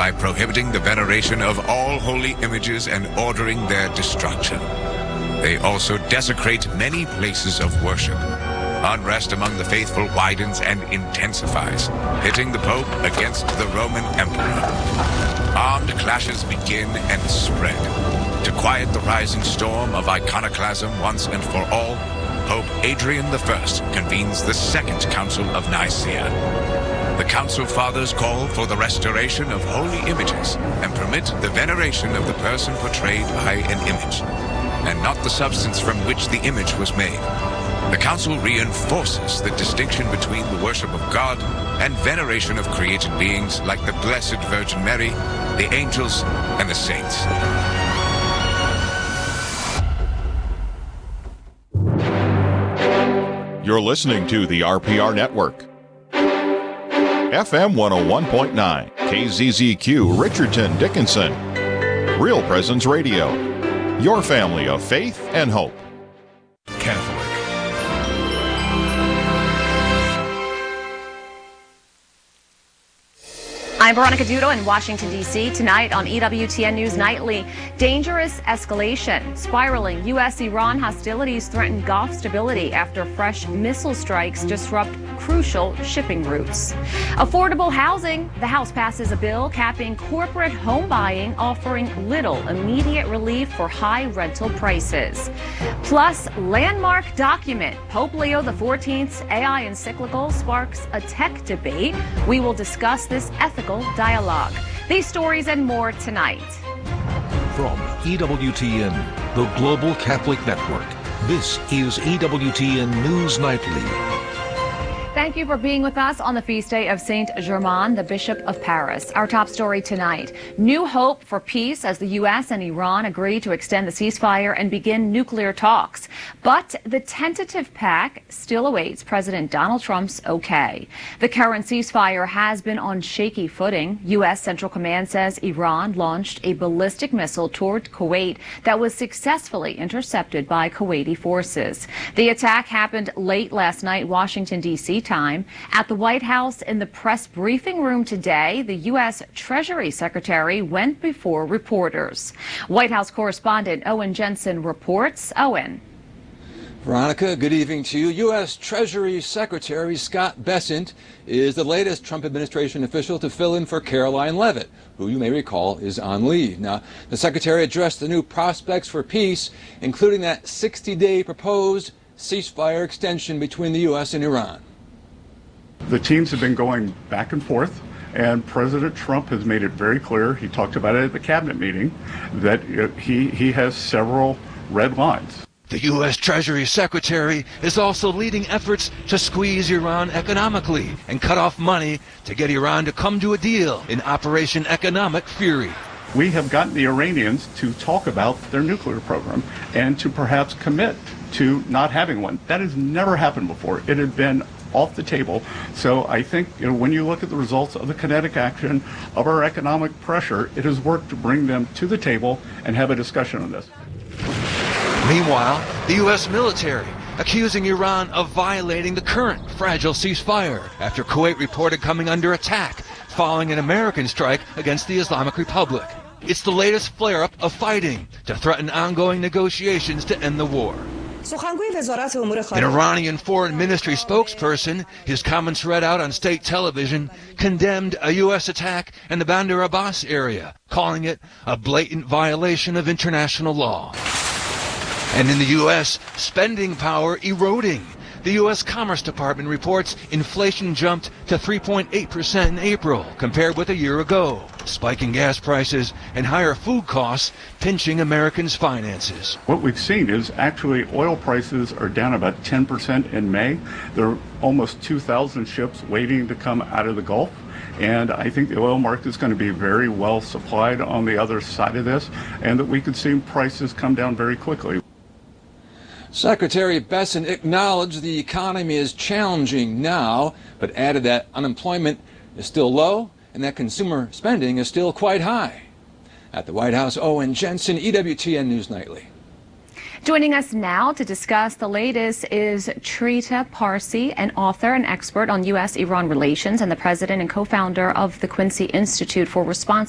by prohibiting the veneration of all holy images and ordering their destruction. They also desecrate many places of worship. Unrest among the faithful widens and intensifies, pitting the Pope against the Roman Emperor. Armed clashes begin and spread. To quiet the rising storm of iconoclasm once and for all, Pope Adrian I convenes the Second Council of Nicaea. The Council Fathers call for the restoration of holy images and permit the veneration of the person portrayed by an image, and not the substance from which the image was made. The Council reinforces the distinction between the worship of God and veneration of created beings like the Blessed Virgin Mary, the angels, and the saints. You're listening to the RPR Network. FM 101.9, KZZQ, Richardson, Dickinson. Real Presence Radio. Your family of faith and hope. Catholic. I'm Veronica Dudo in Washington, D.C. Tonight on EWTN News Nightly, dangerous escalation. Spiraling U.S.-Iran hostilities threaten Gulf stability after fresh missile strikes disrupt crucial shipping routes. Affordable housing. The House passes a bill capping corporate home buying, offering little immediate relief for high rental prices. Plus, landmark document. Pope Leo XIV's AI encyclical sparks a tech debate. We will discuss this ethical dialogue. These stories and more tonight. From EWTN, the Global Catholic Network, this is EWTN News Nightly. Thank you for being with us on the feast day of Saint Germain, the Bishop of Paris. Our top story tonight, new hope for peace as the U.S. and Iran agree to extend the ceasefire and begin nuclear talks. But the tentative pact still awaits President Donald Trump's okay. The current ceasefire has been on shaky footing. U.S. Central Command says Iran launched a ballistic missile toward Kuwait that was successfully intercepted by Kuwaiti forces. The attack happened late last night, Washington, D.C. time. At the White House in the press briefing room today, the U.S. Treasury Secretary went before reporters. White House correspondent Owen Jensen reports. Owen. Veronica, good evening to you. U.S. Treasury Secretary Scott Bessent is the latest Trump administration official to fill in for Caroline Leavitt, who you may recall is on leave. Now, the secretary addressed the new prospects for peace, including that 60-day proposed ceasefire extension between the U.S. and Iran. The teams have been going back and forth, and President Trump has made it very clear, he talked about it at the cabinet meeting, that he has several red lines. The U.S. Treasury Secretary is also leading efforts to squeeze Iran economically and cut off money to get Iran to come to a deal in Operation Economic Fury. We have gotten the Iranians to talk about their nuclear program and to perhaps commit to not having one. That has never happened before. It had been off the table. So I think when you look at the results of the kinetic action of our economic pressure, it has worked to bring them to the table and have a discussion on this. Meanwhile, the U.S. military accusing Iran of violating the current fragile ceasefire after Kuwait reported coming under attack following an American strike against the Islamic Republic. It's the latest flare-up of fighting to threaten ongoing negotiations to end the war. An Iranian foreign ministry spokesperson, his comments read out on state television, condemned a U.S. attack in the Bandar Abbas area, calling it a blatant violation of international law. And in the U.S., spending power eroding. The U.S. Commerce Department reports inflation jumped to 3.8% in April compared with a year ago. Spiking gas prices and higher food costs pinching Americans' finances. What we've seen is actually oil prices are down about 10% in May. There are almost 2,000 ships waiting to come out of the Gulf. And I think the oil market is going to be very well supplied on the other side of this, and that we could see prices come down very quickly. Secretary Bessent acknowledged the economy is challenging now, but added that unemployment is still low and that consumer spending is still quite high. At the White House, Owen Jensen, EWTN News Nightly. Joining us now to discuss the latest is Trita Parsi, an author and expert on U.S.-Iran relations and the president and co-founder of the Quincy Institute for Responsible